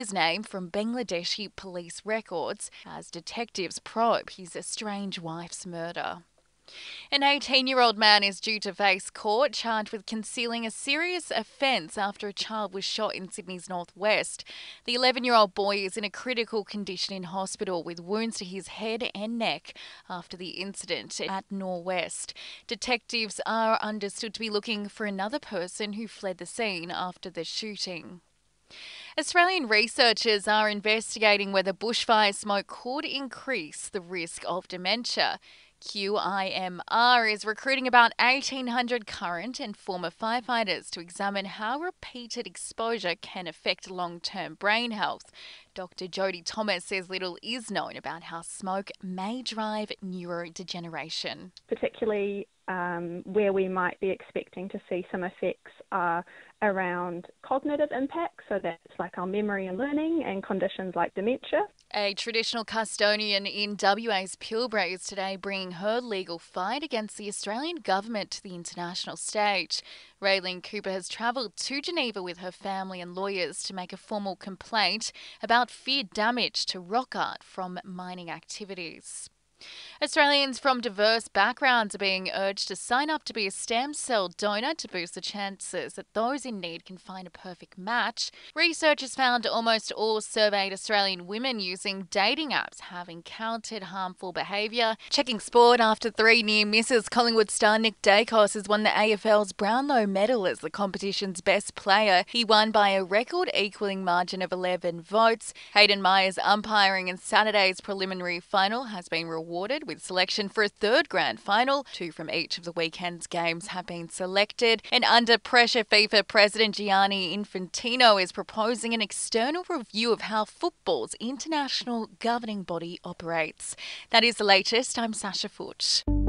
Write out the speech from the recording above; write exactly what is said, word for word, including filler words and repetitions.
His name from Bangladeshi police records as detectives probe his estranged wife's murder. An eighteen-year-old man is due to face court charged with concealing a serious offence after a child was shot in Sydney's northwest. The eleven-year-old boy is in a critical condition in hospital with wounds to his head and neck after the incident at Norwest. Detectives are understood to be looking for another person who fled the scene after the shooting. Australian researchers are investigating whether bushfire smoke could increase the risk of dementia. Q I M R is recruiting about eighteen hundred current and former firefighters to examine how repeated exposure can affect long-term brain health. Doctor Jodie Thomas says little is known about how smoke may drive neurodegeneration. Particularly um, where we might be expecting to see some effects are around cognitive impacts, so that's like our memory and learning, and conditions like dementia. A traditional custodian in W A's Pilbara is today bringing her legal fight against the Australian government to the international stage. Raylene Cooper has travelled to Geneva with her family and lawyers to make a formal complaint about feared damage to rock art from mining activities. Australians from diverse backgrounds are being urged to sign up to be a stem cell donor to boost the chances that those in need can find a perfect match. Researchers found almost all surveyed Australian women using dating apps have encountered harmful behaviour. Checking sport after three near misses, Collingwood star Nick Dacos has won the A F L's Brownlow medal as the competition's best player. He won by a record equalling margin of eleven votes. Hayden Myers umpiring in Saturday's preliminary final has been rewarded with selection for a third grand final. Two from each of the weekend's games have been selected. And under pressure, FIFA President Gianni Infantino is proposing an external review of how football's international governing body operates. That is the latest. I'm Sasha Foote.